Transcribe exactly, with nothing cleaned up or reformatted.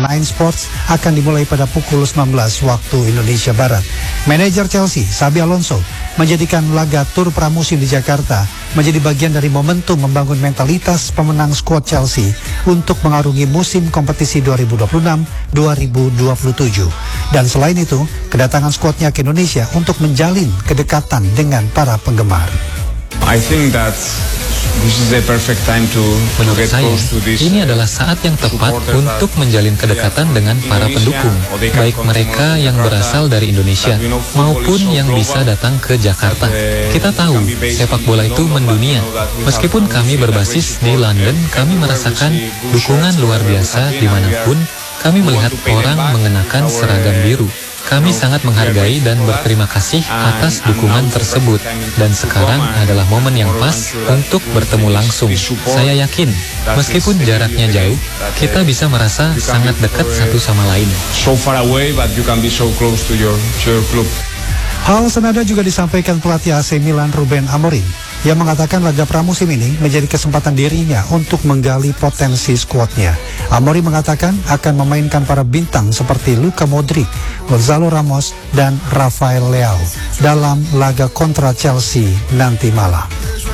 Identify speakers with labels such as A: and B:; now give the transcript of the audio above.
A: Nine Sports akan dimulai pada pukul sembilan belas waktu Indonesia Barat. Manajer Chelsea, Xabi Alonso, menjadikan laga tur pramusim di Jakarta menjadi bagian dari momentum membangun mentalitas pemenang skuad Chelsea untuk mengarungi musim kompetisi dua ribu dua puluh enam dua ribu dua puluh tujuh. Dan selain itu, kedatangan skuadnya ke Indonesia untuk menjalin kedekatan dengan para penggemar.
B: I think that this is the perfect time to, to
C: Menurut
B: get
C: saya,
B: close to this.
C: ini adalah saat yang tepat untuk menjalin kedekatan dengan para pendukung, baik mereka yang berasal dari Indonesia maupun yang bisa datang ke Jakarta. Kita tahu, sepak bola itu mendunia. Meskipun kami berbasis di London, kami merasakan dukungan luar biasa dimanapun kami melihat orang mengenakan seragam biru. Kami sangat menghargai dan berterima kasih atas dukungan tersebut. Dan sekarang adalah momen yang pas untuk bertemu langsung. Saya yakin, meskipun jaraknya jauh, kita bisa merasa sangat dekat satu sama lain.
B: So far away, but you can be so close to your, to your club.
A: Hal senada juga disampaikan pelatih A C Milan Ruben Amorim, yang mengatakan laga pramusim ini menjadi kesempatan dirinya untuk menggali potensi skuadnya. Amorim mengatakan akan memainkan para bintang seperti Luka Modric, Gonzalo Ramos, dan Rafael Leao dalam laga kontra Chelsea nanti malam.